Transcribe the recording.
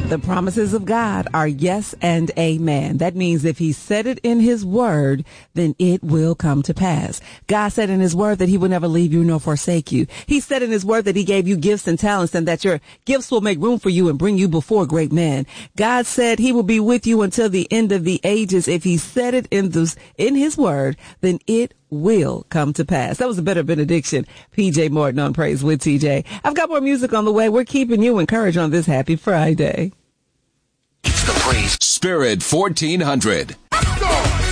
The promises of God are yes and amen. That means if he said it in his word, then it will come to pass. God said in his word that he will never leave you nor forsake you. He said in his word that he gave you gifts and talents and that your gifts will make room for you and bring you before great men. God said he will be with you until the end of the ages. If he said it in his word, then it will come to pass. That was a better benediction. PJ Morton on Praise with TJ. I've got more music on the way. We're keeping you encouraged on this Happy Friday. The Praise Spirit 1400.